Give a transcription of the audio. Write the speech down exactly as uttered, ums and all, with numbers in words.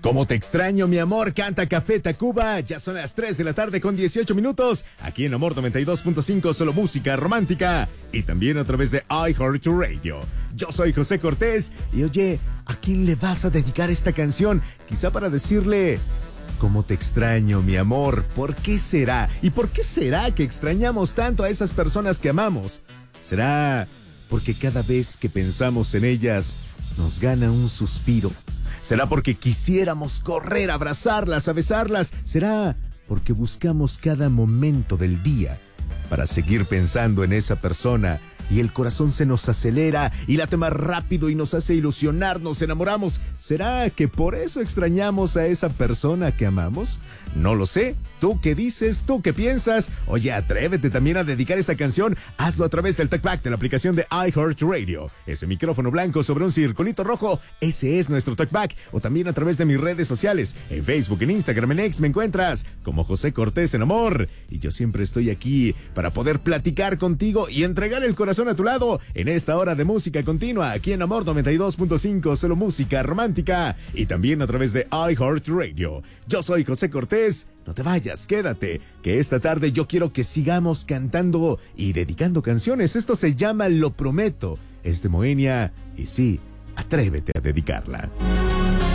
Cómo te extraño, mi amor, canta Café Tacuba. Ya son las tres de la tarde con dieciocho minutos. Aquí en Amor noventa y dos punto cinco, solo música romántica. Y también a través de iHeartRadio. Yo soy José Cortés. Y oye, ¿a quién le vas a dedicar esta canción? Quizá para decirle... Cómo te extraño, mi amor. ¿Por qué será? ¿Y por qué será que extrañamos tanto a esas personas que amamos? ¿Será porque cada vez que pensamos en ellas nos gana un suspiro? ¿Será porque quisiéramos correr a abrazarlas, a besarlas? ¿Será porque buscamos cada momento del día para seguir pensando en esa persona y el corazón se nos acelera y late más rápido y nos hace ilusionar, nos enamoramos? ¿Será que por eso extrañamos a esa persona que amamos? No lo sé. ¿Tú qué dices? ¿Tú qué piensas? Oye, atrévete también a dedicar esta canción. Hazlo a través del TalkBack de la aplicación de iHeartRadio. Ese micrófono blanco sobre un circulito rojo, ese es nuestro TalkBack. O también a través de mis redes sociales. En Facebook, en Instagram, en X me encuentras como José Cortés en Amor. Y yo siempre estoy aquí para poder platicar contigo y entregar el corazón a tu lado en esta hora de música continua, aquí en Amor noventa y dos punto cinco, solo música romántica, y también a través de iHeartRadio. Yo soy José Cortés. No te vayas, quédate, que esta tarde yo quiero que sigamos cantando y dedicando canciones. Esto se llama Lo Prometo, es de Moenia, y sí, atrévete a dedicarla.